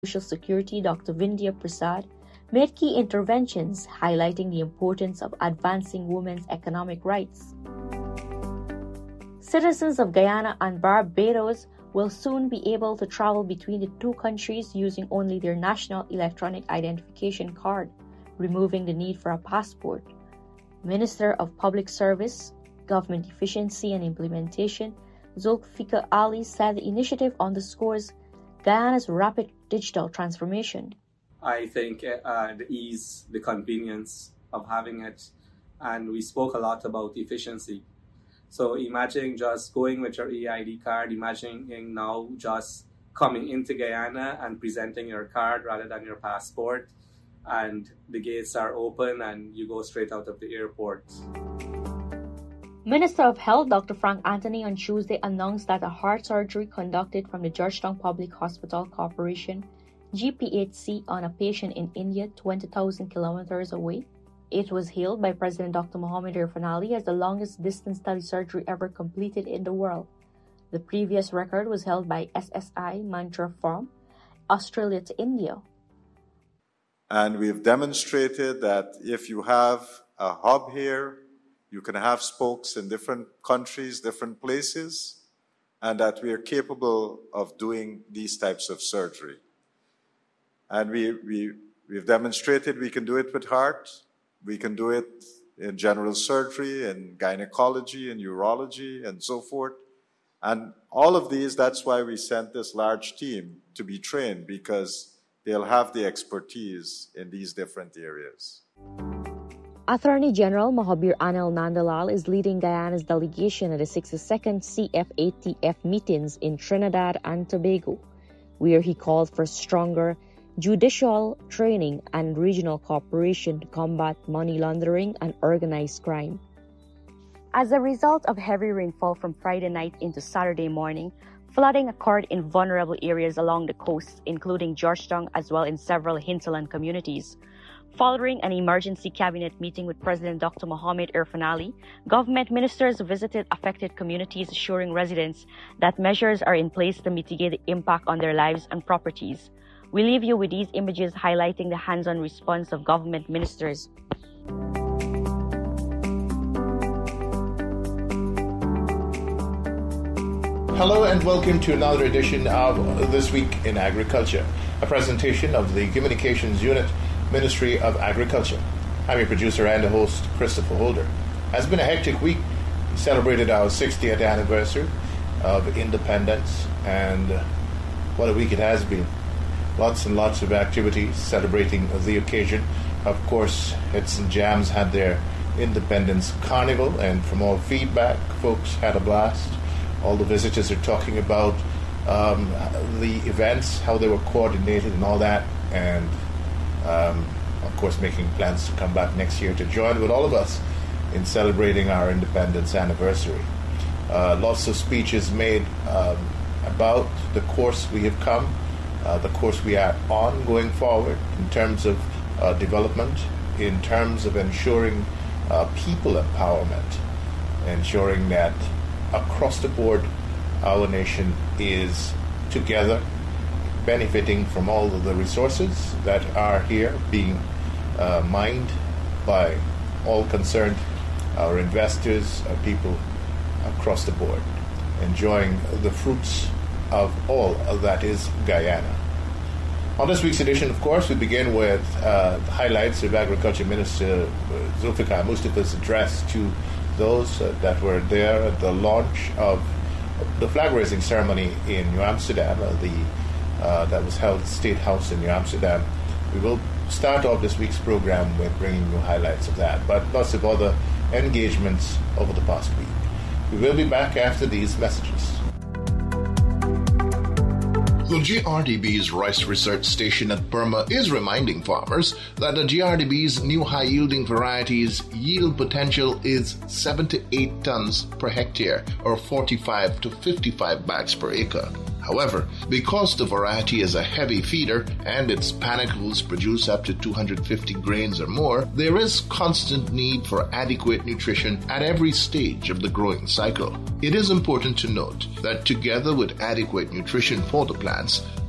Social Security, Dr. Vindhya Prasad, made key interventions highlighting the importance of advancing women's economic rights. Citizens of Guyana and Barbados will soon be able to travel between the two countries using only their national electronic identification card, removing the need for a passport. Minister of Public Service, Government Efficiency and Implementation, Zulfikar Ali said the initiative underscores Guyana's rapid digital transformation. I think the ease, the convenience of having it, and we spoke a lot about efficiency. So imagine just going with your EID card, imagining now just coming into Guyana and presenting your card rather than your passport, and the gates are open and you go straight out of the airport. Minister of Health Dr. Frank Anthony on Tuesday announced that a heart surgery conducted from the Georgetown Public Hospital Corporation GPHC on a patient in India 20,000 kilometers away. It was hailed by President Dr. Mohamed Irfaan Ali as the longest distance telesurgery ever completed in the world. The previous record was held by SSI Mantra from Australia to India. And we've demonstrated that if you have a hub here, you can have spokes in different countries, different places, and that we are capable of doing these types of surgery. And we've demonstrated we can do it with heart, we can do it in general surgery, in gynecology, in urology, and so forth. And all of these, that's why we sent this large team to be trained, because they'll have the expertise in these different areas. Attorney General Mahabir Anil Nandalal is leading Guyana's delegation at the 62nd CFATF meetings in Trinidad and Tobago, where he called for stronger judicial training and regional cooperation to combat money laundering and organized crime. As a result of heavy rainfall from Friday night into Saturday morning, flooding occurred in vulnerable areas along the coast, including Georgetown as well in several hinterland communities. Following an emergency cabinet meeting with President Dr. Mohamed Irfaan Ali, government ministers visited affected communities, assuring residents that measures are in place to mitigate the impact on their lives and properties. We leave you with these images highlighting the hands-on response of government ministers. Hello and welcome to another edition of This Week in Agriculture, a presentation of the Communications Unit, Ministry of Agriculture. I'm your producer and host, Christopher Holder. It's been a hectic week. We celebrated our 60th anniversary of independence, and what a week it has been. Lots and lots of activities celebrating the occasion. Of course, Hits and Jams had their Independence Carnival, and from all feedback, folks had a blast. All the visitors are talking about the events, how they were coordinated and all that, and of course making plans to come back next year to join with all of us in celebrating our independence anniversary. Lots of speeches made about the course we have come, the course we are on going forward in terms of development, in terms of ensuring people empowerment, ensuring that across the board our nation is together, benefiting from all of the resources that are here being mined by all concerned, our investors, our people across the board, enjoying the fruits of all of that is Guyana. On this week's edition, of course, we begin with highlights of Agriculture Minister Zulfikar Mustafa's address to those that were there at the launch of the flag-raising ceremony in New Amsterdam, that was held at the State House in New Amsterdam. We will start off this week's program with bringing you highlights of that, but lots of other engagements over the past week. We will be back after these messages. The GRDB's Rice Research Station at Burma is reminding farmers that the GRDB's new high-yielding varieties' yield potential is 7 to 8 tons per hectare, or 45 to 55 bags per acre. However, because the variety is a heavy feeder and its panicles produce up to 250 grains or more, there is constant need for adequate nutrition at every stage of the growing cycle. It is important to note that together with adequate nutrition for the plants,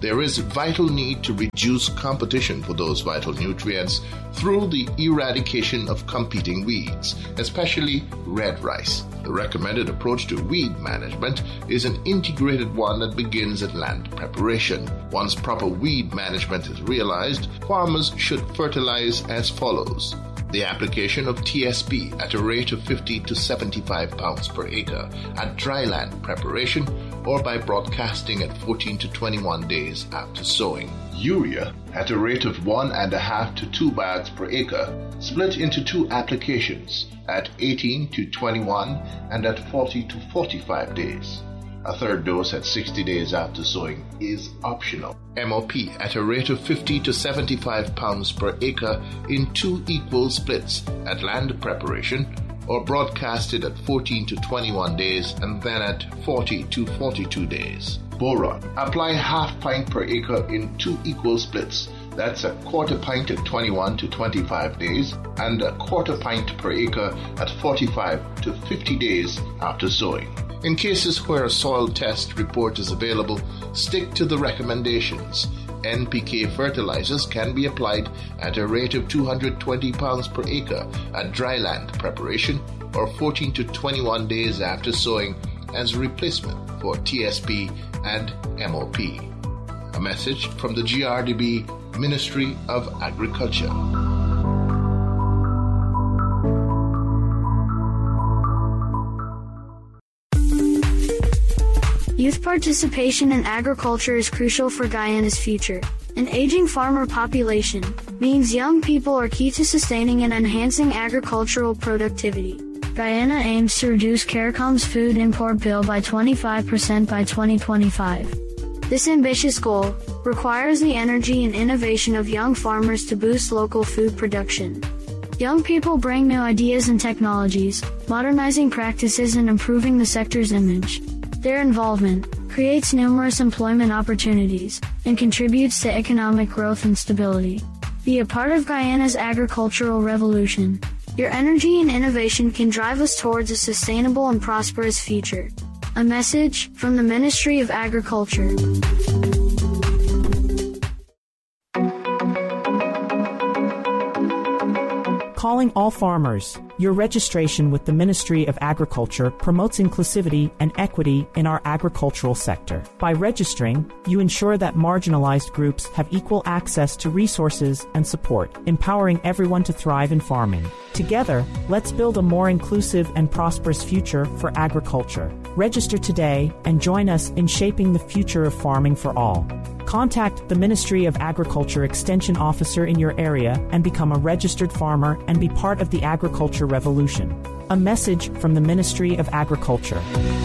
there is vital need to reduce competition for those vital nutrients through the eradication of competing weeds, especially red rice. The recommended approach to weed management is an integrated one that begins at land preparation. Once proper weed management is realized, farmers should fertilize as follows. The application of TSP at a rate of 50 to 75 pounds per acre at dry land preparation or by broadcasting at 14 to 21 days after sowing. Urea at a rate of 1.5 to 2 bags per acre, split into 2 applications at 18 to 21 and at 40 to 45 days. A third dose at 60 days after sowing is optional. MOP at a rate of 50 to 75 pounds per acre in 2 equal splits at land preparation or broadcasted at 14 to 21 days and then at 40 to 42 days. Boron. Apply half pint per acre in 2 equal splits. That's a quarter pint at 21 to 25 days and a quarter pint per acre at 45 to 50 days after sowing. In cases where a soil test report is available, stick to the recommendations. NPK fertilizers can be applied at a rate of 220 pounds per acre at dry land preparation or 14 to 21 days after sowing as a replacement for TSP and MOP. A message from the GRDB Ministry of Agriculture. Youth participation in agriculture is crucial for Guyana's future. An aging farmer population means young people are key to sustaining and enhancing agricultural productivity. Guyana aims to reduce CARICOM's food import bill by 25% by 2025. This ambitious goal requires the energy and innovation of young farmers to boost local food production. Young people bring new ideas and technologies, modernizing practices and improving the sector's image. Their involvement creates numerous employment opportunities and contributes to economic growth and stability. Be a part of Guyana's agricultural revolution. Your energy and innovation can drive us towards a sustainable and prosperous future. A message from the Ministry of Agriculture. Calling all farmers. Your registration with the Ministry of Agriculture promotes inclusivity and equity in our agricultural sector. By registering, you ensure that marginalized groups have equal access to resources and support, empowering everyone to thrive in farming. Together, let's build a more inclusive and prosperous future for agriculture. Register today and join us in shaping the future of farming for all. Contact the Ministry of Agriculture Extension Officer in your area and become a registered farmer and be part of the agriculture revolution. A message from the Ministry of Agriculture.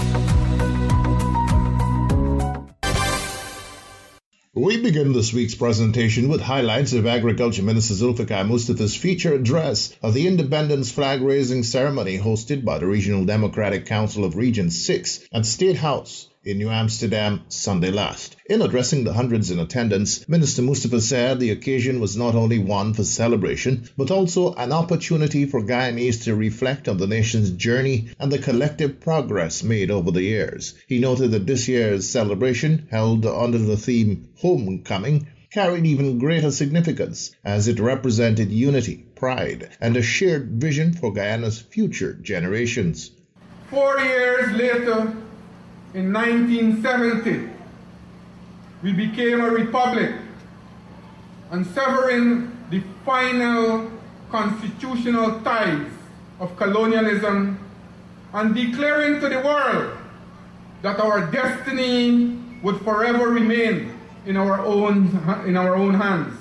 We begin this week's presentation with highlights of Agriculture Minister Zulfikar Mustafa's feature address of the Independence flag-raising ceremony hosted by the Regional Democratic Council of Region 6 at State House in New Amsterdam Sunday last. In addressing the hundreds in attendance, Minister Mustafa said the occasion was not only one for celebration, but also an opportunity for Guyanese to reflect on the nation's journey and the collective progress made over the years. He noted that this year's celebration, held under the theme Homecoming, carried even greater significance as it represented unity, pride, and a shared vision for Guyana's future generations. 4 years later, in 1970, we became a republic, and severing the final constitutional ties of colonialism and declaring to the world that our destiny would forever remain in our own hands.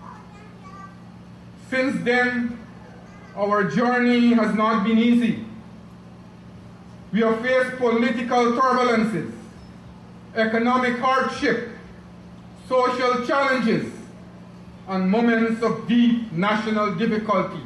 Since then, our journey has not been easy. We have faced political turbulences, economic hardship, social challenges, and moments of deep national difficulty.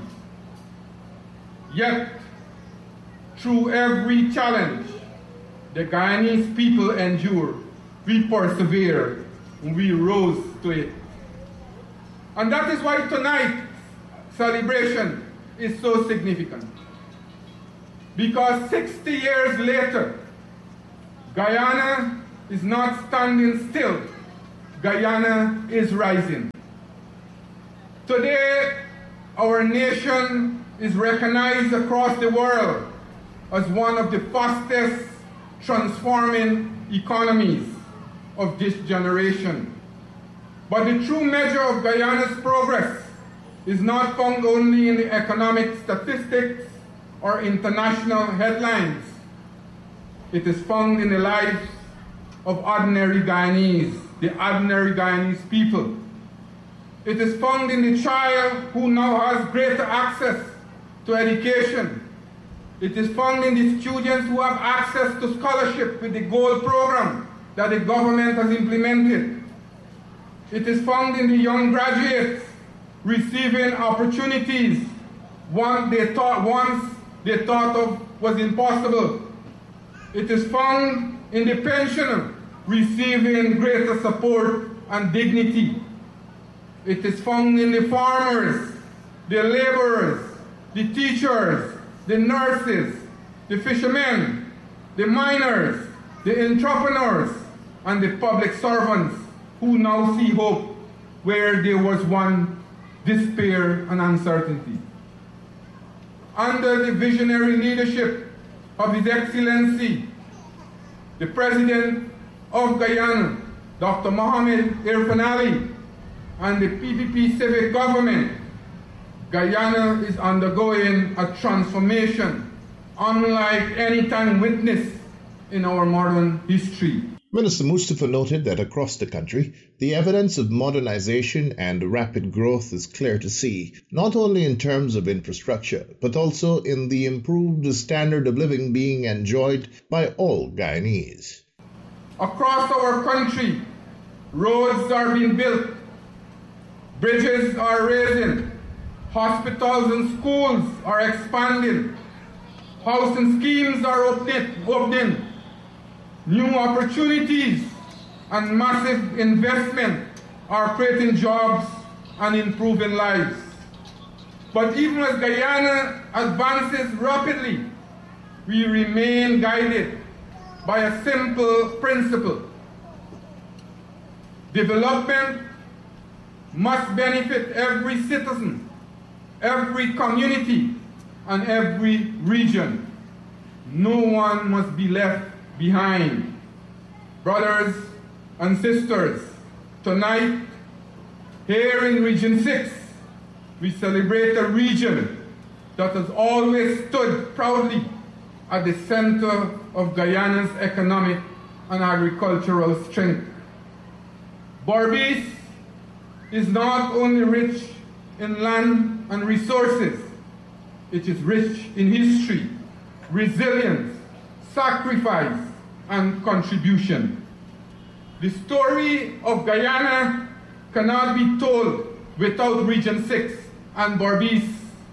Yet, through every challenge the Guyanese people endured, we persevered and we rose to it. And that is why tonight's celebration is so significant. Because 60 years later, Guyana is not standing still. Guyana is rising. Today, our nation is recognized across the world as one of the fastest transforming economies of this generation. But the true measure of Guyana's progress is not found only in the economic statistics or international headlines. It is found in the lives of ordinary Guyanese, the ordinary Guyanese people. It is found in the child who now has greater access to education. It is found in the students who have access to scholarship with the GOLD program that the government has implemented. It is found in the young graduates receiving opportunities once they thought of was impossible. It is found in the pensioner receiving greater support and dignity. It is found in the farmers, the laborers, the teachers, the nurses, the fishermen, the miners, the entrepreneurs, and the public servants who now see hope where there was one despair and uncertainty. Under the visionary leadership of His Excellency, the President of Guyana, Dr. Mohamed Irfaan Ali, and the PPP civic government, Guyana is undergoing a transformation unlike any time witnessed in our modern history. Minister Mustafa noted that across the country, the evidence of modernization and rapid growth is clear to see, not only in terms of infrastructure, but also in the improved standard of living being enjoyed by all Guyanese. Across our country, roads are being built, bridges are raising, hospitals and schools are expanding, housing schemes are opening, new opportunities and massive investment are creating jobs and improving lives. But even as Guyana advances rapidly, we remain guided by a simple principle. Development must benefit every citizen, every community, and every region. No one must be left behind. Brothers and sisters, tonight, here in Region 6, we celebrate a region that has always stood proudly at the center of Guyana's economic and agricultural strength. Berbice is not only rich in land and resources, it is rich in history, resilience, sacrifice, and contribution. The story of Guyana cannot be told without Region 6 and Berbice.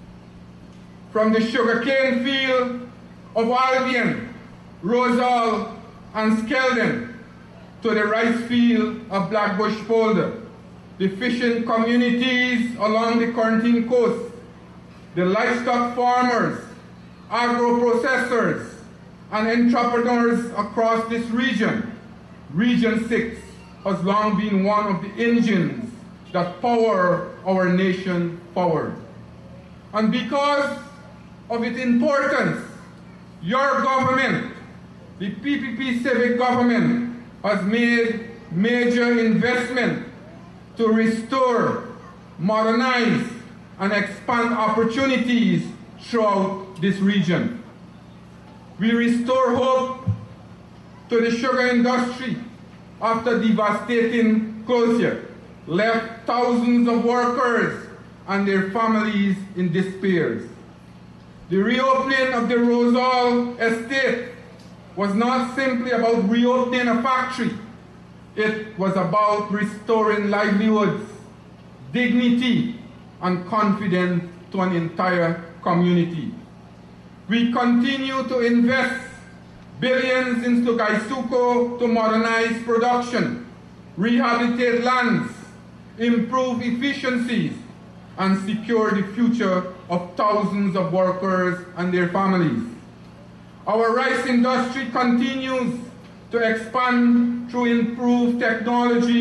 From the sugarcane field of Albion, Rosal, and Skeldon to the rice field of Blackbush Folder, the fishing communities along the Corentyne coast, the livestock farmers, agro-processors, and entrepreneurs across this region, Region 6 has long been one of the engines that power our nation forward. And because of its importance, your government, the PPP civic government, has made major investment to restore, modernize, and expand opportunities throughout this region. We restore hope to the sugar industry after devastating closure, left thousands of workers and their families in despair. The reopening of the Rosal estate was not simply about reopening a factory. It was about restoring livelihoods, dignity, and confidence to an entire community. We continue to invest billions into Gaisuco to modernize production, rehabilitate lands, improve efficiencies, and secure the future of thousands of workers and their families. Our rice industry continues to expand through improved technology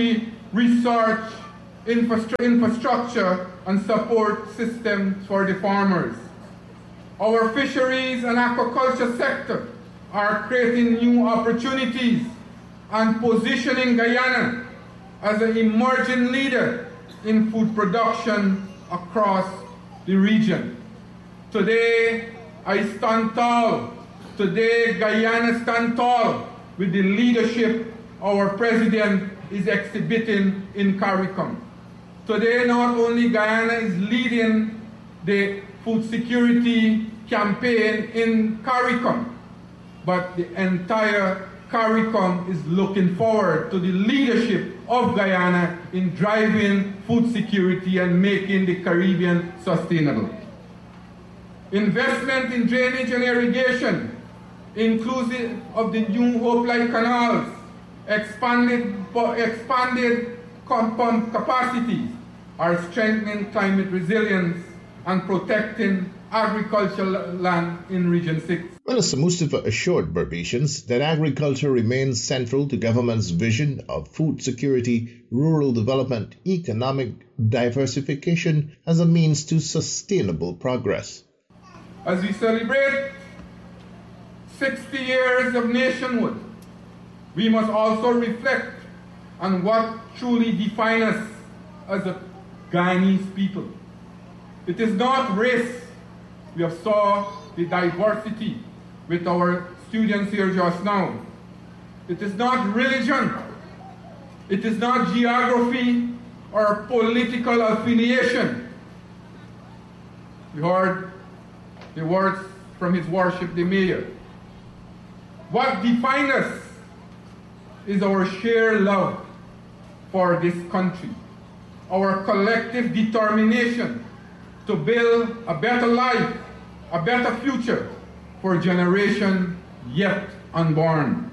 research, infrastructure, and support systems for the farmers. Our fisheries and aquaculture sector are creating new opportunities and positioning Guyana as an emerging leader in food production across the region. Today, I stand tall. Today, Guyana stands tall with the leadership our president is exhibiting in CARICOM. Today, not only Guyana is leading the food security campaign in CARICOM, but the entire CARICOM is looking forward to the leadership of Guyana in driving food security and making the Caribbean sustainable. Investment in drainage and irrigation, inclusive of the new Hope Light canals, expanded pump capacities, are strengthening climate resilience and protecting agricultural land in Region 6. Minister Mustafa assured Barbadians that agriculture remains central to government's vision of food security, rural development, economic diversification as a means to sustainable progress. As we celebrate 60 years of nationhood, we must also reflect on what truly defines us as a Guyanese people. It is not race. We have saw the diversity with our students here just now. It is not religion. It is not geography or political affiliation. We heard the words from His Worship the Mayor. What defines us is our shared love for this country, our collective determination to build a better life, a better future for generations yet unborn.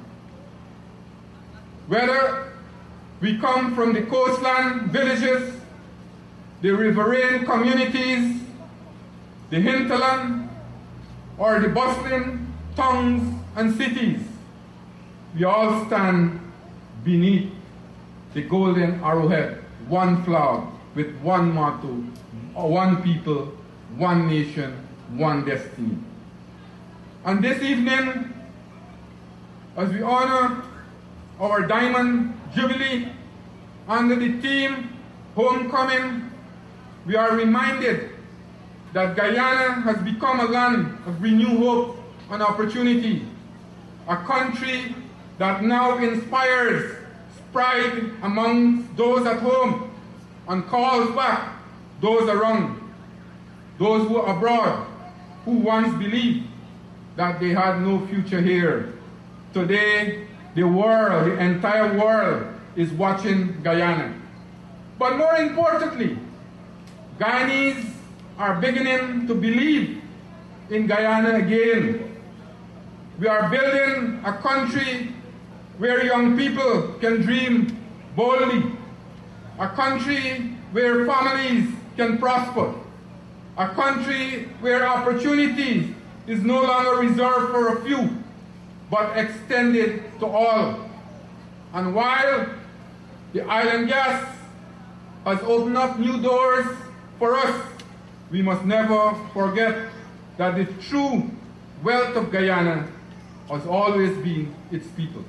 Whether we come from the coastland villages, the riverine communities, the hinterland, or the bustling towns and cities, we all stand beneath the golden arrowhead, one flag with one motto, one people, one nation, one destiny. And this evening, as we honor our Diamond Jubilee under the theme Homecoming, we are reminded that Guyana has become a land of renewed hope and opportunity, a country that now inspires pride among those at home and calls back those around, those who are abroad, who once believed that they had no future here. Today, the world, the entire world, is watching Guyana. But more importantly, Guyanese are beginning to believe in Guyana again. We are building a country where young people can dream boldly, a country where families can prosper, a country where opportunity is no longer reserved for a few, but extended to all. And while the island gas has opened up new doors for us, we must never forget that the true wealth of Guyana has always been its people.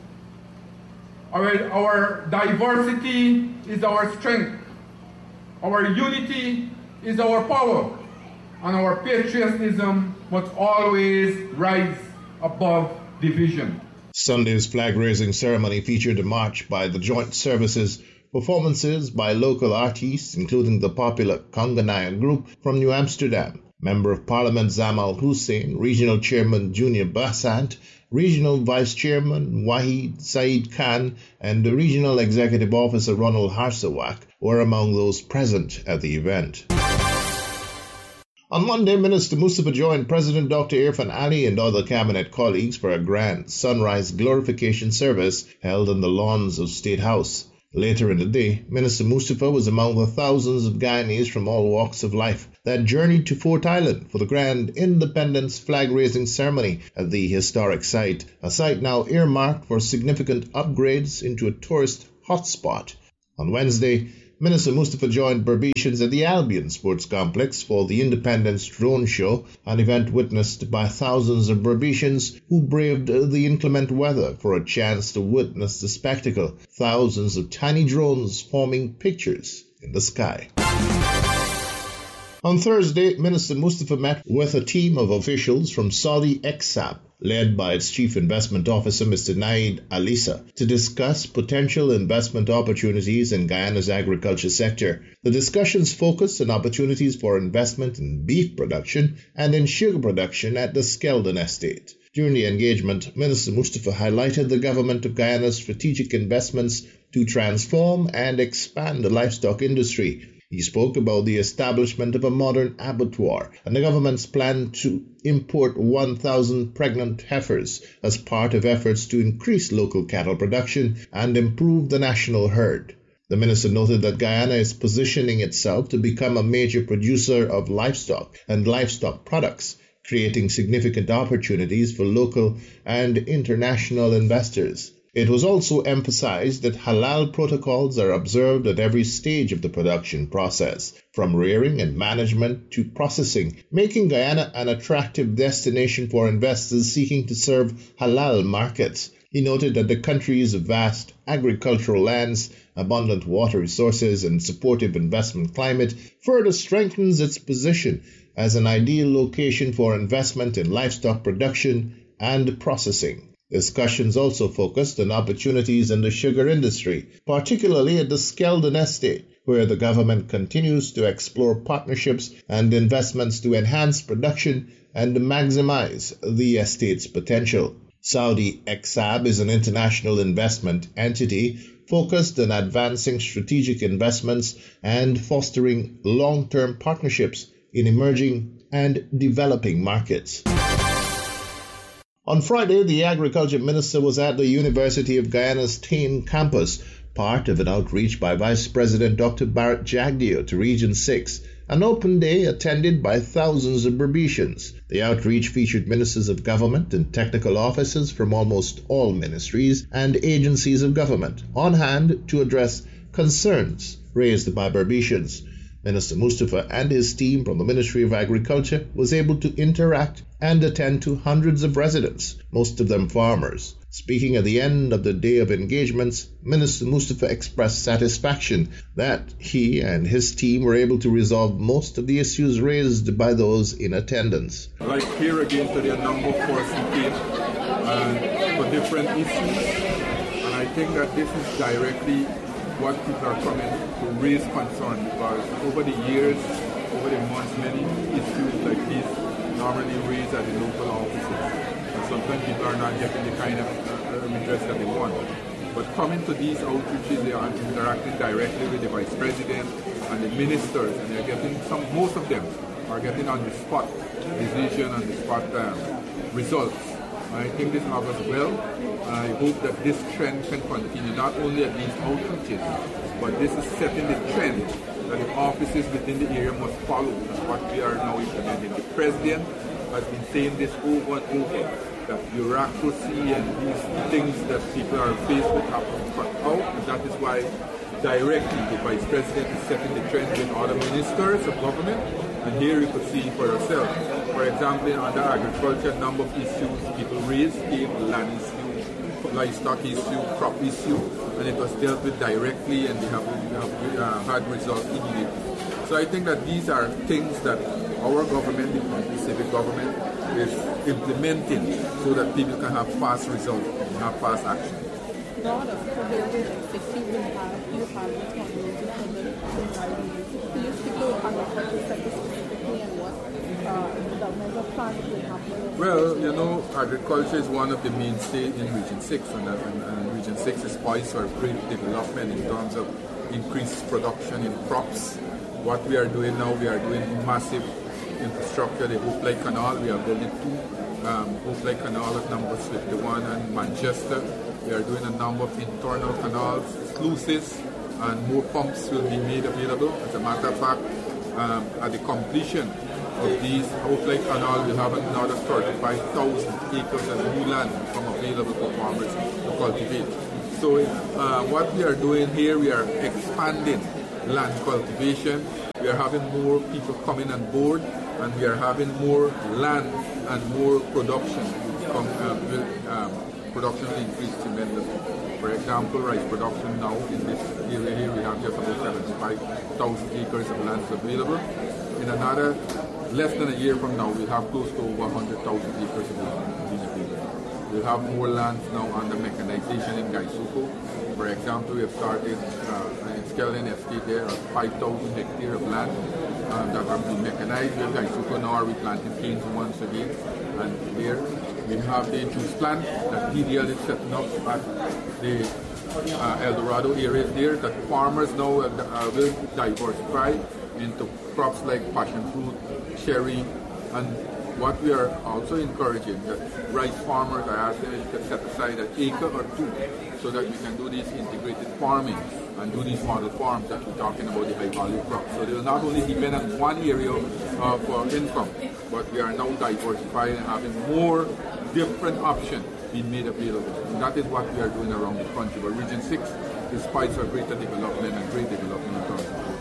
Our diversity is our strength, our unity is our power, and our patriotism must always rise above division. Sunday's flag-raising ceremony featured a march by the joint services, performances by local artists, including the popular Conganaya group from New Amsterdam, Member of Parliament Zamal Hussein, Regional Chairman Junior Bassant, Regional Vice Chairman Wahid Saeed Khan, and the Regional Executive Officer Ronald Harsawak were among those present at the event. On Monday, Minister Mustafa joined President Dr. Irfan Ali and other cabinet colleagues for a grand sunrise glorification service held on the lawns of State House. Later in the day, Minister Mustafa was among the thousands of Guyanese from all walks of life that journeyed to Fort Island for the grand independence flag-raising ceremony at the historic site, a site now earmarked for significant upgrades into a tourist hotspot. On Wednesday, Minister Mustafa joined Berbetians at the Albion Sports Complex for the Independence Drone Show, an event witnessed by thousands of Berbetians who braved the inclement weather for a chance to witness the spectacle, thousands of tiny drones forming pictures in the sky. On Thursday, Minister Mustafa met with a team of officials from Saudi Exab, led by its Chief Investment Officer, Mr. Naid Alisa, to discuss potential investment opportunities in Guyana's agriculture sector. The discussions focused on opportunities for investment in beef production and in sugar production at the Skeldon estate. During the engagement, Minister Mustafa highlighted the government of Guyana's strategic investments to transform and expand the livestock industry. He spoke about the establishment of a modern abattoir and the government's plan to import 1,000 pregnant heifers as part of efforts to increase local cattle production and improve the national herd. The minister noted that Guyana is positioning itself to become a major producer of livestock and livestock products, creating significant opportunities for local and international investors. It was also emphasized that halal protocols are observed at every stage of the production process, from rearing and management to processing, making Guyana an attractive destination for investors seeking to serve halal markets. He noted that the country's vast agricultural lands, abundant water resources, and supportive investment climate further strengthens its position as an ideal location for investment in livestock production and processing. Discussions also focused on opportunities in the sugar industry, particularly at the Skeldon estate, where the government continues to explore partnerships and investments to enhance production and maximize the estate's potential. Saudi Exab is an international investment entity focused on advancing strategic investments and fostering long-term partnerships in emerging and developing markets. On Friday, the Agriculture Minister was at the University of Guyana's Tain campus, part of an outreach by Vice President Dr. Barrett Jagdeo to Region 6, an open day attended by thousands of Berbetians. The outreach featured ministers of government and technical officers from almost all ministries and agencies of government on hand to address concerns raised by Berbetians. Minister Mustafa and his team from the Ministry of Agriculture was able to interact and attend to hundreds of residents, most of them farmers. Speaking at the end of the day of engagements, Minister Mustafa expressed satisfaction that he and his team were able to resolve most of the issues raised by those in attendance. Like here again today, a number of persons came for different issues, and I think that this is directly what people are coming to raise concern, because over the years, over the months, many issues like this normally raised at the local offices. And sometimes people are not getting the kind of redress that they want. But coming to these outreaches, they are interacting directly with the Vice President and the ministers, and they're getting most of them are getting on the spot decision, on the spot results. I think this augurs well. I hope that this trend can continue, not only at these outreaches, but this is setting the trend that the offices within the area must follow, what we are now implementing. The President has been saying this over and over, that bureaucracy and these things that people are faced with have to cut out, and that is why directly the Vice President is setting the trend with other ministers of government, and here you could see for yourself. For example, under agriculture, a number of issues people raised came, land issue, livestock issue, crop issue, and it was dealt with directly, and we have had results immediately. So I think that these are things that our government, the civic government, is implementing so that people can have fast results and have fast action. Well, you know, agriculture is one of the mainstays in Region 6, and Region 6 is poised for great development in terms of increased production in crops. What we are doing now, we are doing massive infrastructure. The Hope Lake Canal, we are building two Hope Lake Canal at number 51 and Manchester. We are doing a number of internal canals, sluices, and more pumps will be made available. As a matter of fact, at the completion of these Hope Lake Canal, we'll have another 35,000 acres of new land become available for farmers to cultivate. So what we are doing here, we are expanding land cultivation. We are having more people coming on board, and we are having more land and more production. Production will increase tremendously. For example, rice production now in this area here, we have just about 75,000 acres of land available. In another less than a year from now, we'll have close to over 100,000 acres of land available. We'll have more land now under mechanization in Gaisuko. For example, we have started in Skelton Estate there, 5,000 hectares of land that have been mechanized. We have Gaisuko now, we're planting canes once again. And there we have the juice plant that DDL is setting up at the El Dorado areas there, that farmers now will diversify into crops like passion fruit, cherry, and what we are also encouraging that rice farmers are asking us to set aside an acre or two so that we can do this integrated farming and do these model farms that we're talking about, the high value crops. So they will not only depend on one area for income, but we are now diversifying and having more different options being made available. And that is what we are doing around the country. But Region 6 is poised for greater development and great development across the board.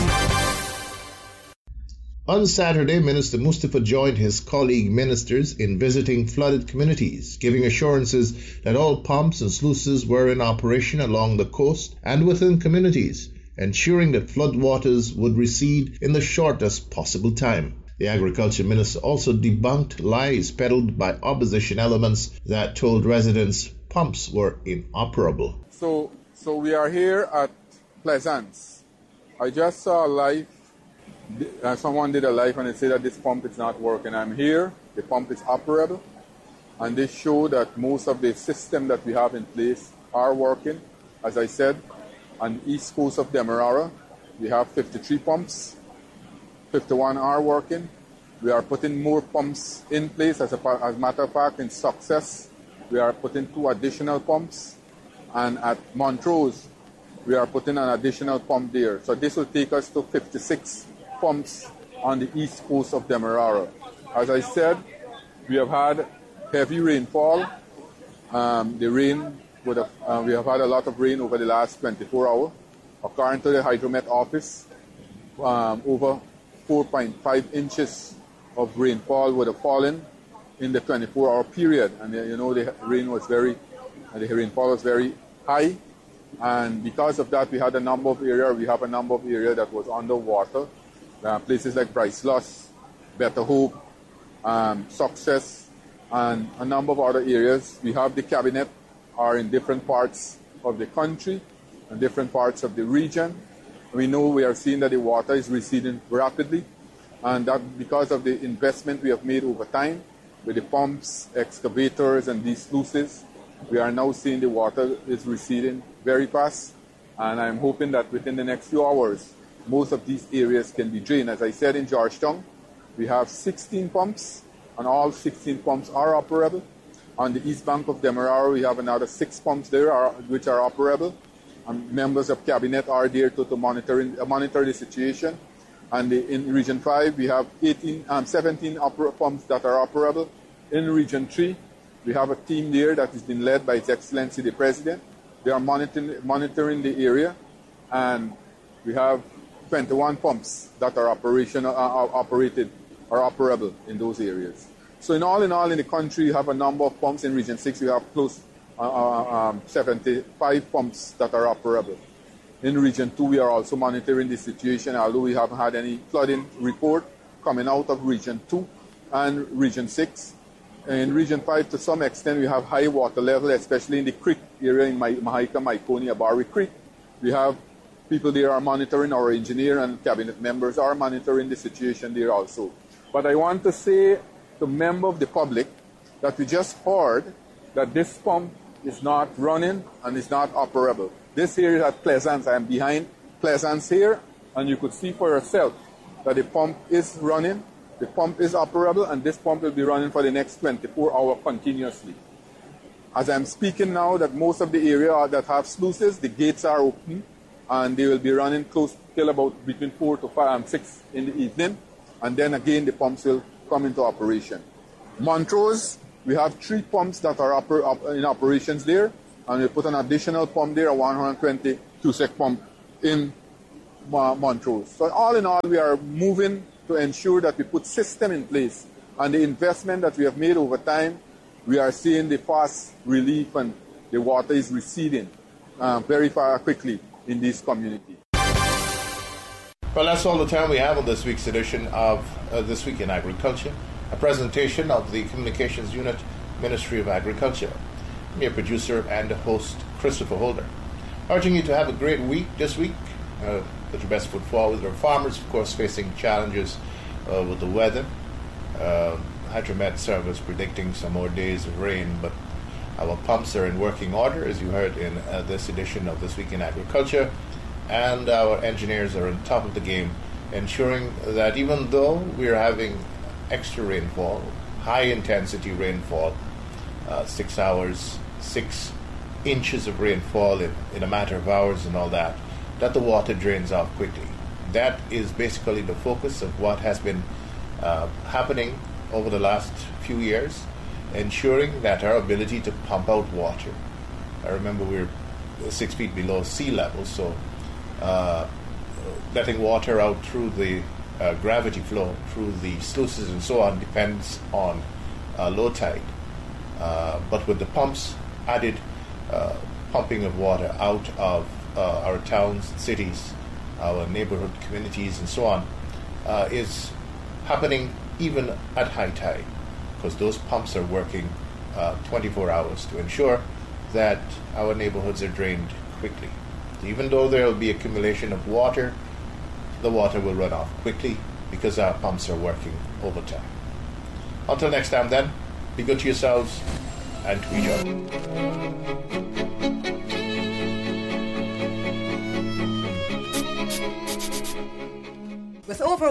On Saturday, Minister Mustafa joined his colleague ministers in visiting flooded communities, giving assurances that all pumps and sluices were in operation along the coast and within communities, ensuring that floodwaters would recede in the shortest possible time. The Agriculture Minister also debunked lies peddled by opposition elements that told residents pumps were inoperable. So we are here at Pleasance. I just saw a live. Someone did a live and they said that this pump is not working. I'm here, the pump is operable, and they show that most of the system that we have in place are working. As I said, on the east coast of Demerara, we have 53 pumps, 51 are working. We are putting more pumps in place. As a matter of fact, in Success, we are putting 2 additional pumps, and at Montrose, we are putting an additional pump there. So this will take us to 56 pumps on the east coast of Demerara. As I said, we have had heavy rainfall. We have had a lot of rain over the last 24 hours. According to the Hydromet office, over 4.5 inches of rainfall would have fallen in the 24-hour period. And the rainfall was very high. And because of that, we have a number of areas that was underwater. Places like Bryce-Loss, Better Hope, Success, and a number of other areas. We have the cabinet are in different parts of the country and different parts of the region. We are seeing that the water is receding rapidly, and that because of the investment we have made over time with the pumps, excavators, and these sluices, we are now seeing the water is receding very fast, and I'm hoping that within the next few hours, most of these areas can be drained. As I said, in Georgetown, we have 16 pumps, and all 16 pumps are operable. On the east bank of Demerara, we have another 6 pumps there which are operable. And members of cabinet are there to monitor the situation. And in Region 5, we have 17 pumps that are operable. In Region 3, we have a team there that has been led by His Excellency the President. They are monitoring the area, and we have 21 pumps that are operable in those areas. So in all, in the country, you have a number of pumps. In Region 6, we have close 75 pumps that are operable. In Region 2, we are also monitoring the situation, although we haven't had any flooding report coming out of Region 2 and Region 6. In Region 5, to some extent, we have high water level, especially in the creek area in Mahika, Myconia, Barry Creek. We have people there are monitoring, our engineer and cabinet members are monitoring the situation there also. But I want to say to members of the public that we just heard that this pump is not running and is not operable. This here is at Pleasance. I am behind Pleasance here, and you could see for yourself that the pump is running, the pump is operable, and this pump will be running for the next 24 hours continuously. As I'm speaking now, that most of the area that have sluices, the gates are open, and they will be running close till about between 4 to 5 and 6 in the evening, and then again the pumps will come into operation. Montrose, we have 3 pumps that are in operations there, and we put an additional pump there, a 120 cubic pump in Montrose. So all in all, we are moving to ensure that we put system in place, and the investment that we have made over time, we are seeing the fast relief and the water is receding very far quickly in this community. Well, that's all the time we have on this week's edition of This Week in Agriculture, a presentation of the Communications Unit, Ministry of Agriculture. I'm your producer and host, Christopher Holder. Urging you to have a great week this week. Put your best foot forward. There are farmers, of course, facing challenges with the weather. Hydromet Service predicting some more days of rain, but our pumps are in working order, as you heard in this edition of This Week in Agriculture. And our engineers are on top of the game, ensuring that even though we are having extra rainfall, high-intensity rainfall, 6 hours, 6 inches of rainfall in a matter of hours and all that, that the water drains off quickly. That is basically the focus of what has been happening over the last few years, ensuring that our ability to pump out water. I remember we're 6 feet below sea level, so letting water out through the gravity flow, through the sluices and so on, depends on low tide. But with the pumps, added pumping of water out of our towns, cities, our neighborhood communities and so on, is happening even at high tide, because those pumps are working 24 hours to ensure that our neighborhoods are drained quickly. Even though there will be accumulation of water, the water will run off quickly because our pumps are working overtime. Until next time then, be good to yourselves and to each other. With over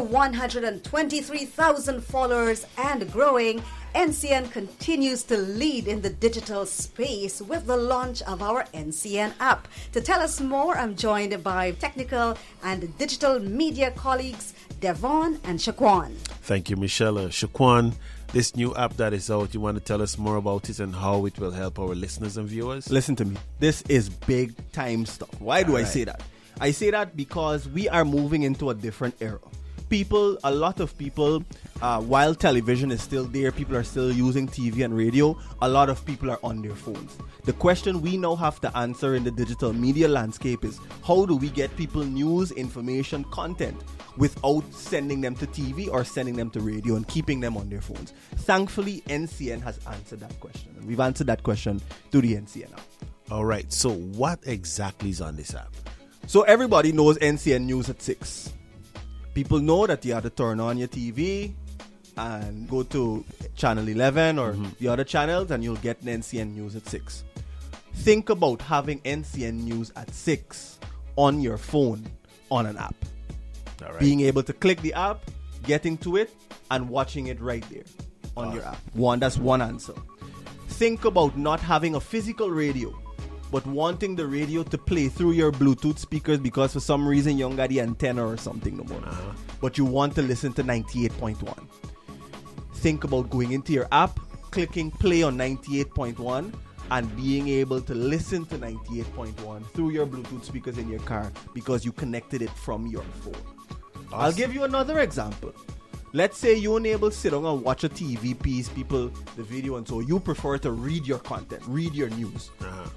123,000 followers and growing, NCN continues to lead in the digital space with the launch of our NCN app. To tell us more, I'm joined by technical and digital media colleagues Devon and Shaquan. Thank you, Michelle. Shaquan, this new app that is out, you want to tell us more about it and how it will help our listeners and viewers? Listen to me. This is big time stuff. Why do I say that? I say that because we are moving into a different era. A lot of people, while television is still there, people are still using TV and radio, a lot of people are on their phones. The question we now have to answer in the digital media landscape is, how do we get people news, information, content without sending them to TV or sending them to radio and keeping them on their phones? Thankfully, NCN has answered that question. And we've answered that question through the NCN app. All right, so what exactly is on this app? So everybody knows NCN News at 6. People know that you have to turn on your TV and go to channel 11 or the other channels and you'll get NCN News at 6. Think about having NCN News at 6 on your phone on an app. All right. Being able to click the app, getting to it, and watching it right there on your app. That's one answer. Think about not having a physical radio, but wanting the radio to play through your Bluetooth speakers because for some reason you don't got the antenna or something no more. But you want to listen to 98.1. Think about going into your app, clicking play on 98.1 and being able to listen to 98.1 through your Bluetooth speakers in your car because you connected it from your phone. Awesome. I'll give you another example. Let's say you're unable to sit down and watch a TV piece, the video, and so you prefer to read your content, read your news.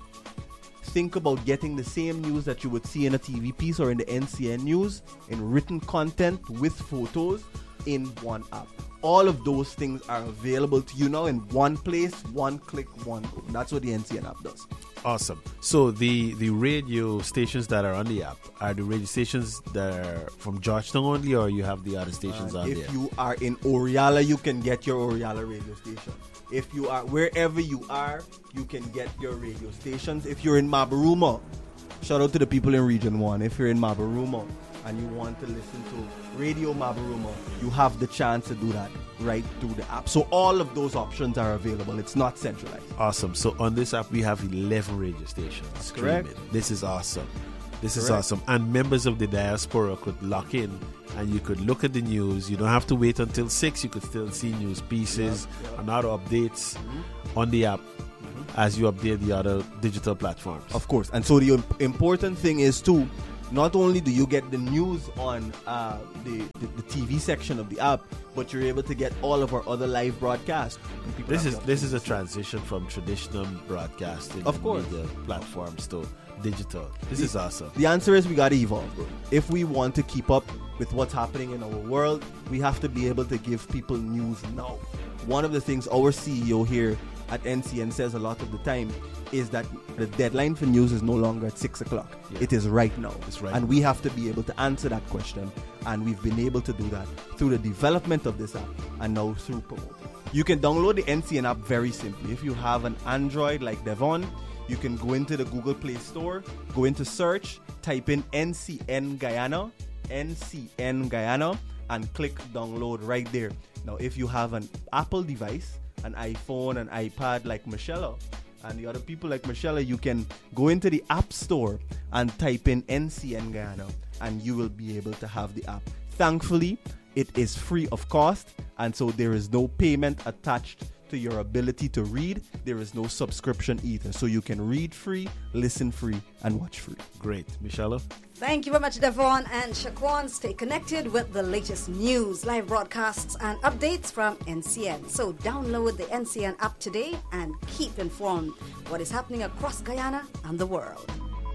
Think about getting the same news that you would see in a TV piece or in the NCN News in written content with photos in one app. All of those things are available to you now in one place, one click, one go. That's what the NCN app does. Awesome. So the radio stations that are on the app, are the radio stations that are from Georgetown only, or you have the other stations on there? If you are in Oriala, you can get your Oriala radio station. If you are wherever you are, you can get your radio stations. If you're in Mabaruma, shout out to the people in Region 1. If you're in Mabaruma and you want to listen to Radio Mabaruma, you have the chance to do that right through the app. So all of those options are available. It's not centralized. Awesome. So on this app, we have 11 radio stations. That's correct. This is awesome. This is awesome. And members of the diaspora could lock in and you could look at the news. You don't have to wait until 6. You could still see news pieces and other updates on the app. as you update the other digital platforms. Of course. And so the important thing is too, not only do you get the news on the TV section of the app, but you're able to get all of our other live broadcasts. This is a transition from traditional broadcasting, of course, media platforms to digital. This is awesome. The answer is we got to evolve, bro. If we want to keep up with what's happening in our world, we have to be able to give people news now. One of the things our CEO here at NCN says a lot of the time is that the deadline for news is no longer at 6 o'clock. Yeah. It is right now. It's right and now. We have to be able to answer that question. And we've been able to do that through the development of this app and now through promoting. You can download the NCN app very simply. If you have an Android like Devon, you can go into the Google Play Store, go into search, type in NCN Guyana, and click download right there. Now, if you have an Apple device, an iPhone, an iPad like Michelle and the other people like Michelle, you can go into the App Store and type in NCN Guyana, and you will be able to have the app. Thankfully, it is free of cost, and so there is no payment attached to your ability to read. There is no subscription either, so you can read free, listen free, and watch free. Great. Michelle? Thank you very much, Devon and Shaquan. Stay connected with the latest news, live broadcasts, and updates from NCN. So download the NCN app today and keep informed what is happening across Guyana and the world.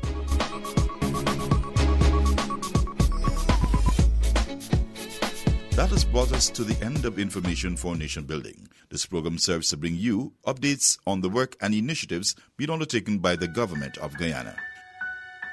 That has brought us to the end of Information for Nation Building. This program serves to bring you updates on the work and initiatives being undertaken by the government of Guyana.